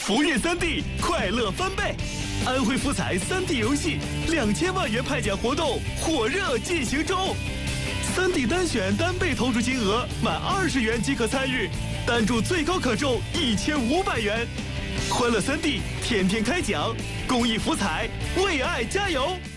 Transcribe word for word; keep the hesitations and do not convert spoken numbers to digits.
福运三 D 快乐翻倍，安徽福彩三 D 游戏两千万元派奖活动火热进行中。三 D 单选单倍投注金额满二十元即可参与，单注最高可中一千五百元。欢乐三 D 天天开奖，公益福彩，为爱加油！